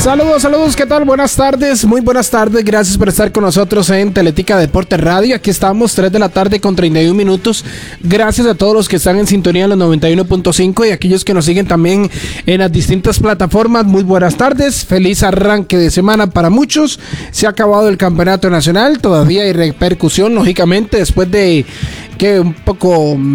Saludos, ¿qué tal? Buenas tardes, muy buenas tardes, gracias por estar con nosotros en Teletica Deportes Radio. Aquí estamos, 3 de la tarde con 31 minutos. Gracias a todos los que están en sintonía en los 91.5 y aquellos que nos siguen también en las distintas plataformas. Muy buenas tardes, feliz arranque de semana para muchos. Se ha acabado el campeonato nacional, todavía hay repercusión, lógicamente, después de que un poco